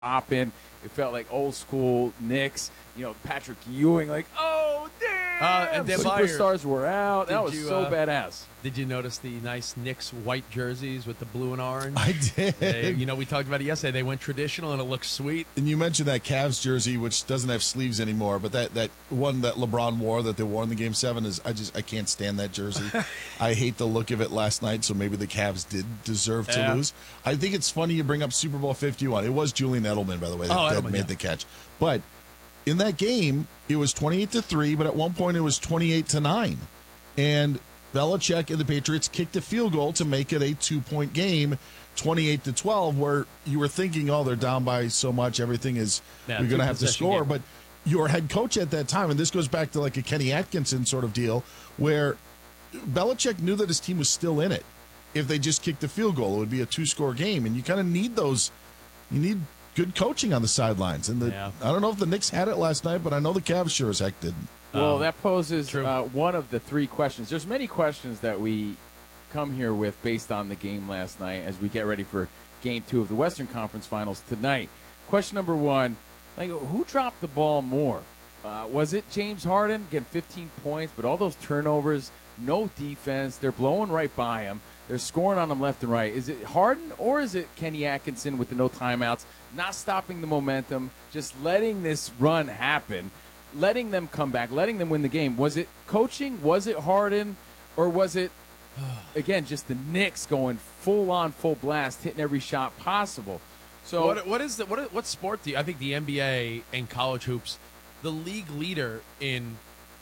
popping. It felt like old school Knicks. Patrick Ewing, like, oh, damn! And then superstars were out. That was so badass. Did you notice the nice Knicks white jerseys with the blue and orange? I did. We talked about it yesterday. They went traditional, and it looks sweet. And you mentioned that Cavs jersey, which doesn't have sleeves anymore, but that one that LeBron wore that they wore in the Game 7 is I can't stand that jersey. I hate the look of it last night, so maybe the Cavs did deserve to lose. I think it's funny you bring up Super Bowl 51. It was Julian Edelman, by the way, that made the catch. But in that game, it was 28-3, but at one point it was 28-9. And Belichick and the Patriots kicked a field goal to make it a 2-point game, 28-12, where you were thinking, oh, they're down by so much, everything is, you're going to have to score. Game. But your head coach at that time, and this goes back to like a Kenny Atkinson sort of deal, where Belichick knew that his team was still in it. If they just kicked a field goal, it would be a 2-score game. And you kind of need those, you need good coaching on the sidelines. And I don't know if the Knicks had it last night, but I know the Cavs sure as heck didn't. Well, that poses one of the three questions. There's many questions that we come here with based on the game last night as we get ready for Game 2 of the Western Conference Finals tonight. Question number one, who dropped the ball more? Was it James Harden? Again, 15 points, but all those turnovers, no defense. They're blowing right by him. They're scoring on him left and right. Is it Harden or is it Kenny Atkinson with the no timeouts, not stopping the momentum, just letting this run happen? Letting them come back, letting them win the game. Was it coaching? Was it Harden? Or was it, again, just the Knicks going full-on, full blast, hitting every shot possible? So what sport do you, I think the NBA and college hoops, the league leader in,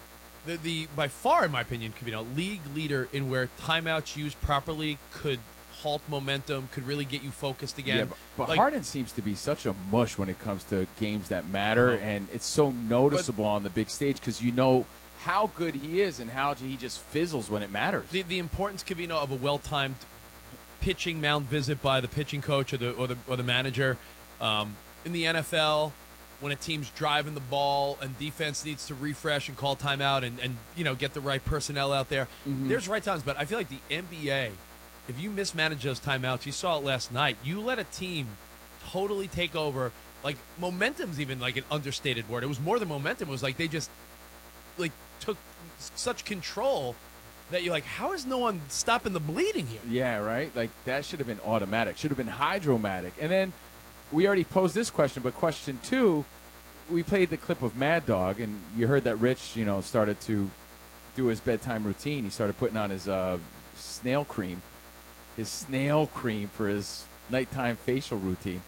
the by far, in my opinion, league leader in where timeouts used properly could halt momentum, could really get you focused again. Yeah, but Harden seems to be such a mush when it comes to games that matter, and it's so noticeable on the big stage because you know how good he is and how he just fizzles when it matters. The importance, Covino, of a well-timed pitching mound visit by the pitching coach or the manager. In the NFL, when a team's driving the ball and defense needs to refresh and call timeout and get the right personnel out there, there's right times. But I feel like the NBA, if you mismanage those timeouts, you saw it last night, you let a team totally take over. Like, momentum's even like an understated word. It was more than momentum. It was like they just took such control that you're like, how is no one stopping the bleeding here? Yeah, right? Like, that should have been automatic. Should have been hydromatic. And then we already posed this question, but question two, we played the clip of Mad Dog, and you heard that Rich, started to do his bedtime routine. He started putting on his snail cream for his nighttime facial routine.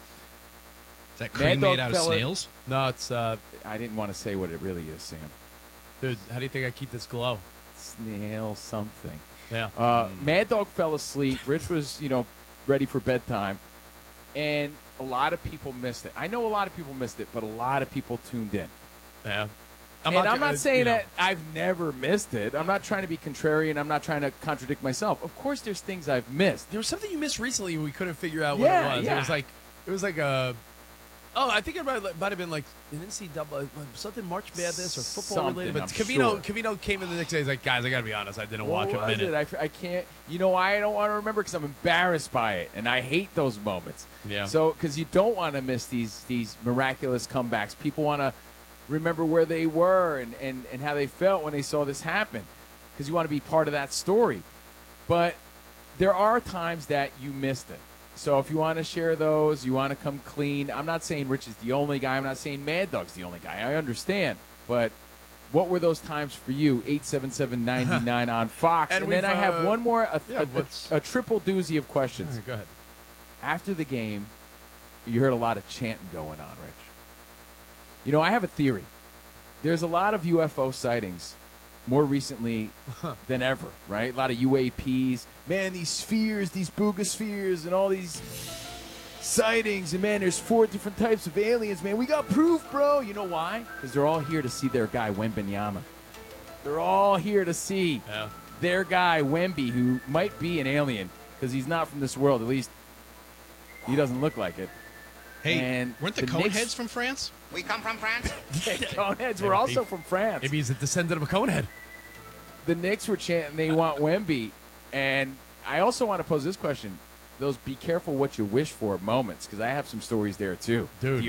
Is that cream made out of snails? No, it's I didn't want to say what it really is, Sam. Dude, how do you think I keep this glow? Snail something. Yeah. Mad Dog fell asleep. Rich was, ready for bedtime. And a lot of people missed it. I know a lot of people missed it, but a lot of people tuned in. Yeah. I'm not saying that I've never missed it. I'm not trying to be contrarian. I'm not trying to contradict myself. Of course there's things I've missed. There was something you missed recently and we couldn't figure out what it was. Yeah. It was like a... Oh, I think it might have been like an NCAA, something March Madness or football related. But Covino came in the next day. He's like, guys, I got to be honest. I didn't watch a minute. I can't. I don't want to remember because I'm embarrassed by it. And I hate those moments. Yeah. So, because you don't want to miss these miraculous comebacks. People want to remember where they were and how they felt when they saw this happen. Because you want to be part of that story. But there are times that you missed it. So if you want to share those, you want to come clean. I'm not saying Rich is the only guy. I'm not saying Mad Dog's the only guy. I understand. But what were those times for you? 877-99 on Fox. And then I have one more, a triple doozy of questions. Right, go ahead. After the game, you heard a lot of chanting going on, Rich. I have a theory. There's a lot of UFO sightings more recently than ever, right? A lot of UAPs. Man, these spheres, these booga spheres, and all these sightings. And, man, there's 4 different types of aliens, man. We got proof, bro. You know why? Because they're all here to see their guy, Wembanyama. They're all here to see their guy, Wemby, who might be an alien because he's not from this world. At least he doesn't look like it. Hey, and weren't the Coneheads from France? We come from France. Yeah, Coneheads were also from France. Maybe he's a descendant of a Conehead. The Knicks were chanting they want Wemby. And I also want to pose this question. those be careful what you wish for moments, because I have some stories there too. Dude.